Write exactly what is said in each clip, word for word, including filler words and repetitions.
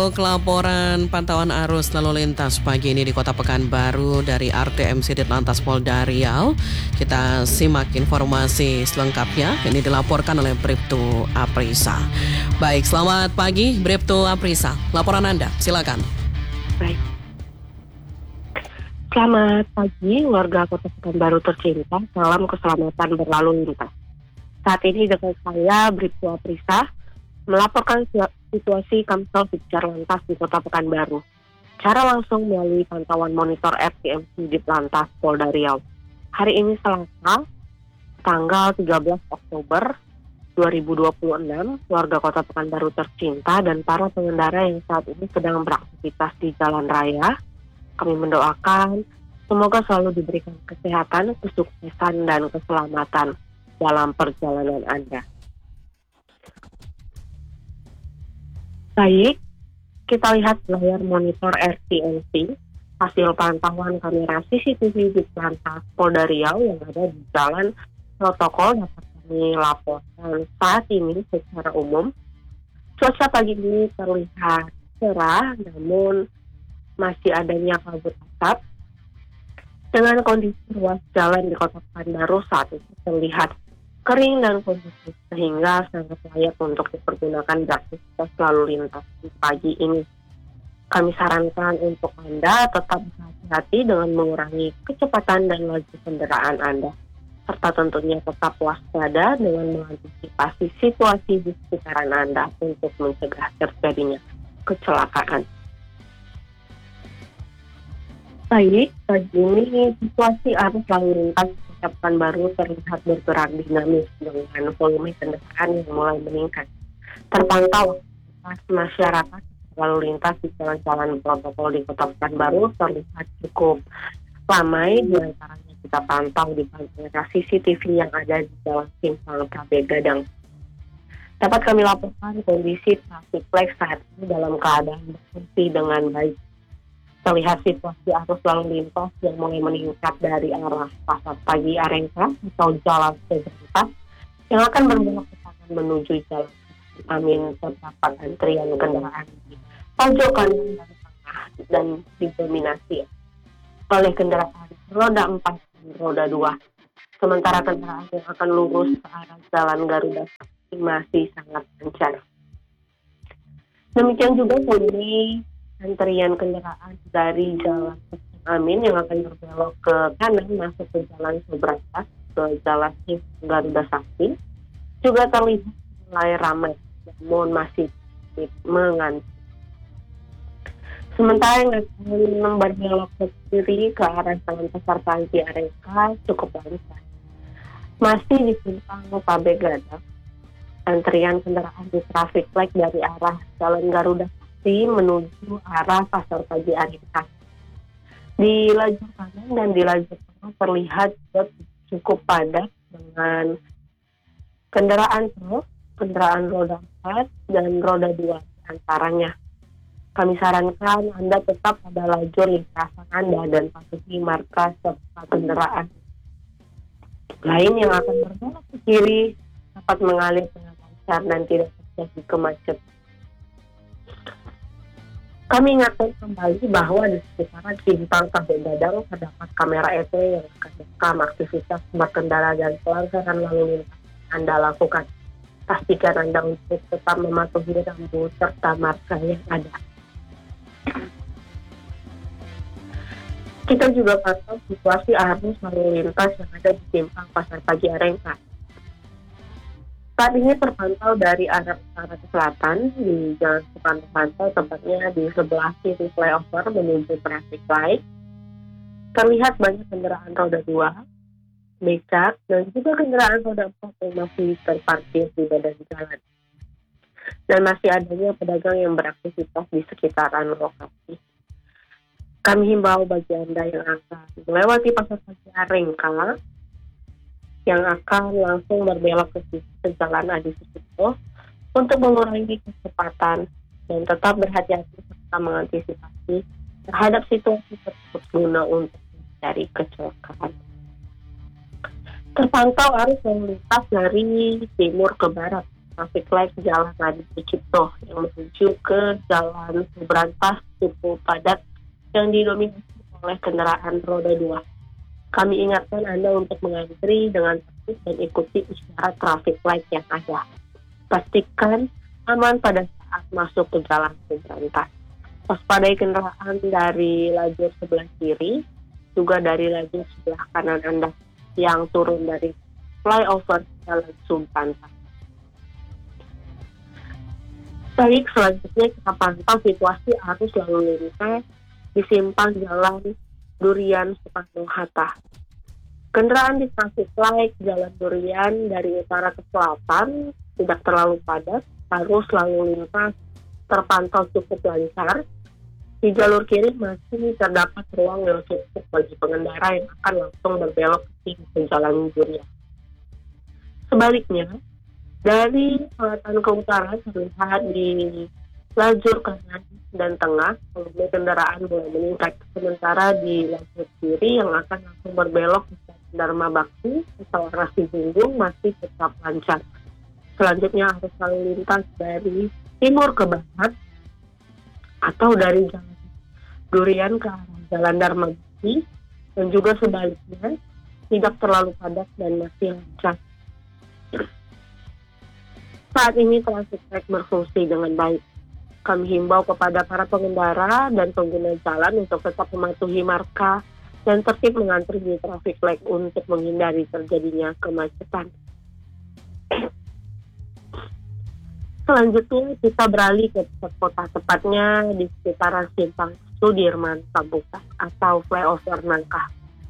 Untuk laporan pantauan arus lalu lintas pagi ini di Kota Pekanbaru dari R T M C Ditlantas Polda Riau, kita simak informasi selengkapnya. Ini dilaporkan oleh Bribtu Aprisa. Baik, selamat pagi Bribtu Aprisa. Laporan Anda, silakan. Baik. Selamat pagi warga Kota Pekanbaru tercinta. Salam keselamatan berlalu lintas. Saat ini dengan saya Bribtu Aprisa melaporkan situasi Kamsel Pitjar Lantas di Kota Pekanbaru secara langsung melalui pantauan monitor R T M C Ditlantas Polda Riau. Hari ini Selasa, tanggal tiga belas Oktober dua ribu dua puluh enam, warga Kota Pekanbaru tercinta dan para pengendara yang saat ini sedang beraktivitas di jalan raya, kami mendoakan semoga selalu diberikan kesehatan, kesuksesan, dan keselamatan dalam perjalanan Anda. Baik, kita lihat layar monitor R T M C, hasil pantauan kamera C C T V di Ditlantas Polda Riau yang ada di Jalan Protokol dapat kami laporkan saat ini secara umum. Cuaca pagi ini terlihat cerah, namun masih adanya kabut asap. Dengan kondisi ruas jalan di Kota Pekanbaru saat ini terlihat kering dan kondusif sehingga sangat layak untuk dipergunakan beraktivitas lalu lintas di pagi ini. Kami sarankan untuk Anda tetap berhati-hati dengan mengurangi kecepatan dan laju kendaraan Anda, serta tentunya tetap waspada dengan mengantisipasi situasi di sekitaran Anda untuk mencegah terjadinya kecelakaan. Baik, pagi ini situasi arus lalu lintas Kota Pekanbaru terlihat bergerak dinamis dengan volume kendaraan yang mulai meningkat. Terpantau masyarakat lalu lintas di jalan-jalan protokol di Kota Pekanbaru terlihat cukup ramai, di antaranya kita pantau di kamera C C T V yang ada di Jalan Simpang K B Gadang. Dapat kami laporkan kondisi traffic light saat ini dalam keadaan berfungsi dengan baik. Terlihat situasi arus lalu lintas yang mulai meningkat dari arah Pasar Pagi Arengka atau Jalan Seberita yang akan berbelok ke kanan menuju Jalan Amin. Terdapat antrian kendaraan di pojok kanan dan tengah dan didominasi oleh kendaraan roda empat dan roda dua. Sementara kendaraan yang akan lurus ke arah Jalan Garuda Sakti masih sangat lancar. Demikian juga kondisi antrian kendaraan dari Jalan Amin yang akan berbelok ke kanan masuk ke Jalan Seberita ke Jalan Garuda Sakti juga terlihat mulai ramai, namun masih mengantri. Sementara yang akan berbelok ke kiri ke arah Jalan Pasar Pagi Arengka cukup lancar. Masih di simpang K B Gadang, antrian kendaraan di traffic light dari arah Jalan Garuda menuju arah Pasar Pagi Arengka. Di lajur kanan dan di lajur tengah terlihat cukup padat dengan kendaraan truk, kendaraan roda empat, dan roda dua antaranya. Kami sarankan Anda tetap pada lajur lintasan Anda dan patuhi marka serta kendaraan lain yang akan berbelok ke kiri dapat mengalir dengan lancar dan tidak terjadi kemacetan. Kami ingatkan kembali bahwa di sekitaran Simpang K B Gadang terdapat kamera E T yang akan merekam aktivitas berkendara dan pelanggaran lalu lintas Anda lakukan. Pastikan Anda untuk tetap mematuhi rambu serta marka yang ada. Kita juga pantau situasi arus lalu lintas yang ada di Simpang Pasar Pagi Arengka. Saat ini terpantau dari arah utara ke selatan di Jalan Soekarno-Hatta, tepatnya di sebelah kiri flyover menuju traffic light. Terlihat banyak kendaraan roda dua, becak, dan juga kendaraan roda empat yang masih terparkir di badan jalan. Dan masih adanya pedagang yang beraktivitas di sekitaran lokasi. Kami himbau bagi Anda yang akan melewati Pasar Pagi Arengka yang akan langsung berbelok ke, ke Jalan Adi Sucipto untuk mengurangi kecepatan dan tetap berhati-hati serta mengantisipasi terhadap situasi tersebut guna untuk mencari kecelakaan. Terpantau arus lalu lintas dari timur ke barat traffic light Jalan Adi Sucipto yang menuju ke Jalan Subrantas cukup padat yang didominasi oleh kendaraan roda dua. Kami ingatkan Anda untuk mengantri dengan tertib dan ikuti isyarat traffic light yang ada. Pastikan aman pada saat masuk ke Jalan Subrantas. Waspadai kendaraan dari lajur sebelah kiri, juga dari lajur sebelah kanan Anda yang turun dari flyover Jalan Subrantas. Baik, selanjutnya kita pantau situasi arus lalu lintas di simpang Jalan Durian Soekarno-Hatta. Kendaraan di traffic light Jalan Durian dari utara ke selatan tidak terlalu padat, arus lalu lintas terpantau cukup lancar. Di jalur kiri masih terdapat ruang yang cukup bagi pengendara yang akan langsung berbelok ke Jalan Durian. Sebaliknya, dari selatan ke utara terlihat di lajur kanan dan tengah volume kendaraan mulai meningkat, sementara di lajur kiri yang akan langsung berbelok ke Dharma Bakti atau arah Sijunjung masih tetap lancar. Selanjutnya arus lalu lintas dari timur ke barat atau dari Jalan Durian ke arah Jalan Dharma Bakti dan juga sebaliknya tidak terlalu padat dan masih lancar. Saat ini traffic light berfungsi dengan baik. Kami himbau kepada para pengendara dan pengguna jalan untuk tetap mematuhi marka dan tertib mengantri di traffic light untuk menghindari terjadinya kemacetan. Selanjutnya kita beralih ke pusat kota, tepatnya di sekitaran Simpang Sudirman Tambukas atau flyover Nangka.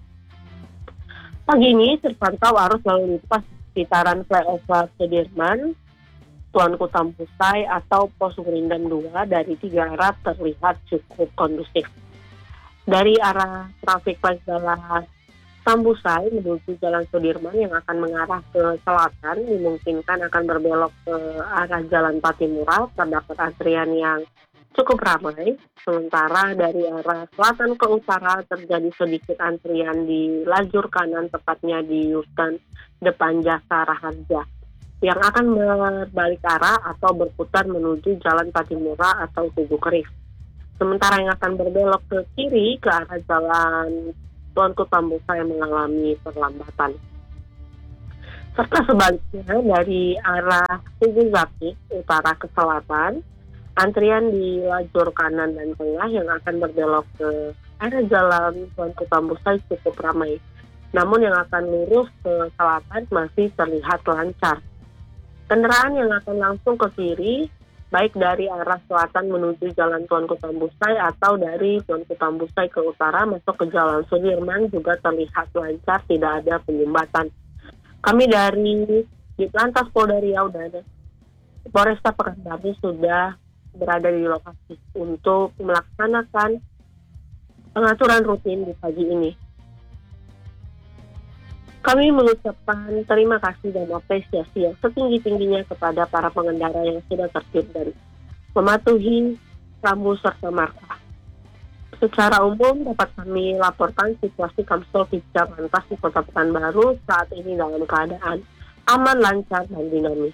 Pagi ini terpantau arus lalu lintas di sekitaran flyover Sudirman, Tuanku Tambusai atau Pos Gurindam dua dari tiga arah terlihat cukup kondusif. Dari arah traffic light Jalan Tambusai menuju Jalan Sudirman yang akan mengarah ke selatan dimungkinkan akan berbelok ke arah Jalan Patimura, terdapat antrian yang cukup ramai. Sementara dari arah selatan ke utara terjadi sedikit antrian di lajur kanan, tepatnya di U-turn depan Jasa Raharja, yang akan berbalik arah atau berputar menuju Jalan Patimura atau Tugu Keris. Sementara yang akan berbelok ke kiri ke arah Jalan Tuanku Tambusai mengalami perlambatan. Serta sebaliknya dari arah Tugu Zaki utara ke selatan, antrian di lajur kanan dan tengah yang akan berbelok ke arah Jalan Tuanku Tambusai cukup ramai. Namun yang akan lurus ke selatan masih terlihat lancar. Kendaraan yang akan langsung ke kiri, baik dari arah selatan menuju Jalan Tuanku Tambusai atau dari Tuanku Tambusai ke utara masuk ke Jalan Sudirman juga terlihat lancar, tidak ada penyumbatan. Kami dari Ditlantas Polda Riau dan Polresta Pekanbaru sudah berada di lokasi untuk melaksanakan pengaturan rutin di pagi ini. Kami mengucapkan terima kasih dan apresiasi yang setinggi-tingginya kepada para pengendara yang sudah tertib dan mematuhi rambu serta marka. Secara umum dapat kami laporkan situasi Kamsul Pijak Lantas di Kota Pekanbaru saat ini dalam keadaan aman, lancar, dan dinamis.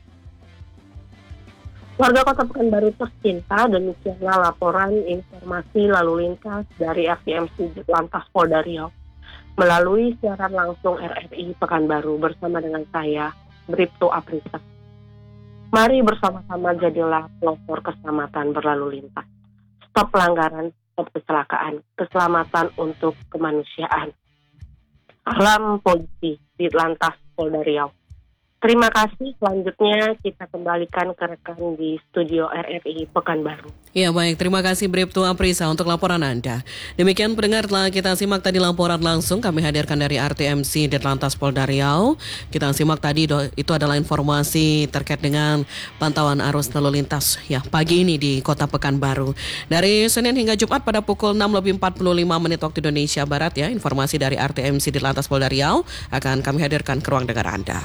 Warga Kota Pekanbaru tercinta, demikianlah laporan informasi lalu lintas dari R T M C Lantas Polda Riau melalui siaran langsung R R I Pekanbaru bersama dengan saya, Bribtu Aprisa. Mari bersama-sama jadilah pelopor keselamatan berlalu lintas. Stop pelanggaran, stop kecelakaan, keselamatan untuk kemanusiaan. Salam polisi di Lantas Polda Riau. Terima kasih. Selanjutnya kita kembalikan ke rekan di studio R R I Pekanbaru. Ya baik, terima kasih Bribtu Aprisa untuk laporan Anda. Demikian pendengar, telah kita simak tadi laporan langsung kami hadirkan dari R T M C Ditlantas Polda Riau. Kita simak tadi do, itu adalah informasi terkait dengan pantauan arus lalu lintas ya pagi ini di Kota Pekanbaru. Dari Senin hingga Jumat pada pukul enam lebih empat puluh lima menit waktu Indonesia Barat ya. Informasi dari R T M C Ditlantas Polda Riau akan kami hadirkan ke ruang dengar Anda.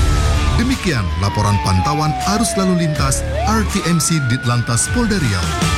Demikian laporan pantauan arus lalu lintas R T M C Ditlantas Polda Riau.